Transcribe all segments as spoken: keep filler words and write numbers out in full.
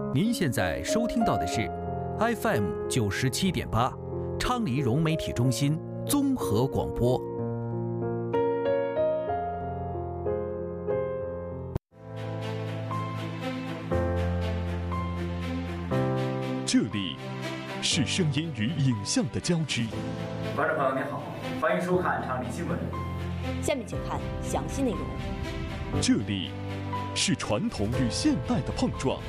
您现在收听到的是 F M 九十七点八，昌黎融媒体中心综合广播。 这里是声音与影像的交织。 观众朋友您好，欢迎收看昌黎新闻。 下面请看详细内容。 这里是传统与现代的碰撞。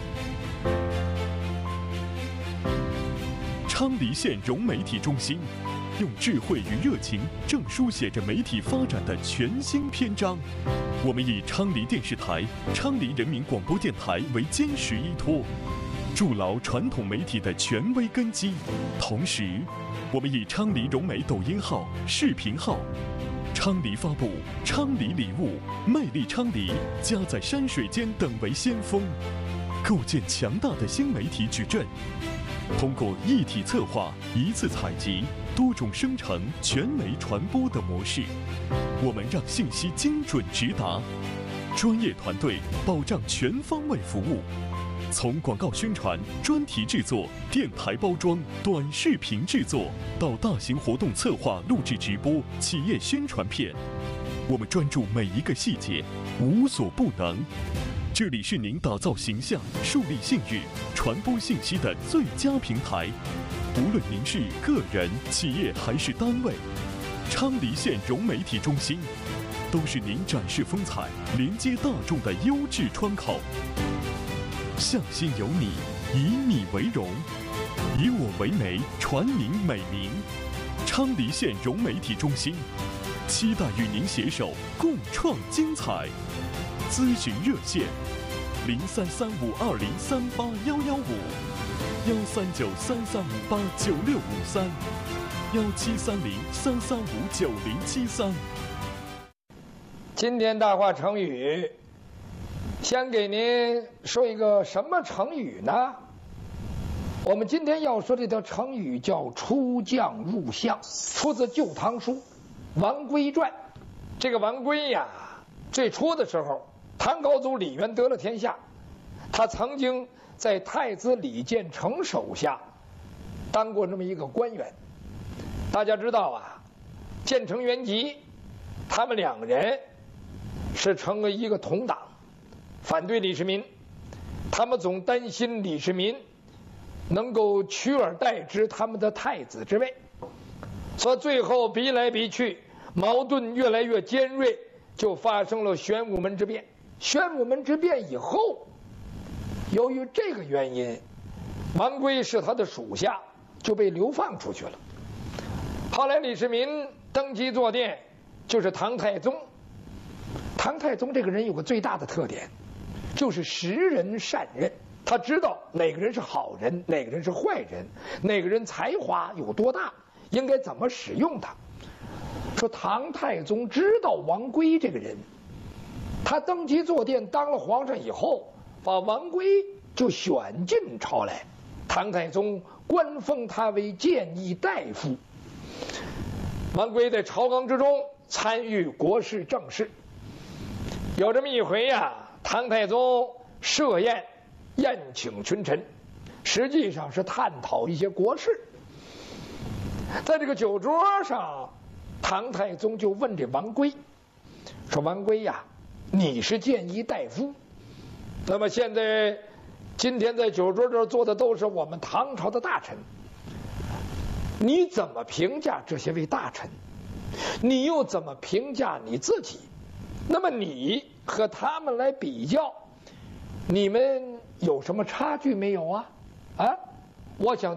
昌黎县融媒体中心用智慧与热情，正书写着媒体发展的全新篇章。我们以昌黎电视台、昌黎人民广播电台为坚实依托，筑牢传统媒体的权威根基。同时，我们以昌黎融媒抖音号、视频号、昌黎发布、昌黎礼物、魅力昌黎、家在山水间等为先锋，构建强大的新媒体矩阵。通过一体策划、一次采集、多种生成、全媒传播的模式，我们让信息精准直达，专业团队保障全方位服务。从广告宣传、专题制作、电台包装、短视频制作，到大型活动策划、录制直播、企业宣传片，我们专注每一个细节，无所不能。这里是您打造形象、树立信誉、传播信息的最佳平台。无论您是个人、企业还是单位，昌黎县融媒体中心都是您展示风采、连接大众的优质窗口。向心有你，以你为荣，以我为媒，传您美名。昌黎县融媒体中心期待与您携手共创精彩。咨询热线：零三三五二零三八幺幺五，幺三九三三五八九六五三，幺七三零三三五九零七三。 今天大话成语，先给您说一个什么成语呢？我们今天要说这条成语叫出将入相，出自《旧唐书·王圭传》。这个王圭呀，最初的时候，唐高祖李渊得了天下，他曾经在太子李建成手下当过这么一个官员。大家知道啊，建成元吉，他们两个人是成为一个同党，反对李世民。他们总担心李世民能够取而代之他们的太子之位，所以最后逼来逼去，矛盾越来越尖锐，就发生了玄武门之变。玄武门之变以后，由于这个原因，王圭是他的属下，就被流放出去了。后来李世民登基坐殿，就是唐太宗。唐太宗这个人有个最大的特点，就是识人善任。他知道哪个人是好人，哪个人是坏人，哪个人才华有多大，应该怎么使用他。说唐太宗知道王圭这个人，他登基坐殿当了皇上以后，把王圭就选进朝来。唐太宗官封他为谏议大夫。王圭在朝纲之中参与国事政事。有这么一回呀、啊，唐太宗设宴宴请群臣，实际上是探讨一些国事。在这个酒桌上，唐太宗就问这王圭说：“王圭呀，你是谏议大夫，那么现在今天在酒桌这儿坐的都是我们唐朝的大臣，你怎么评价这些位大臣？你又怎么评价你自己？那么你和他们来比较，你们有什么差距没有啊？啊，我想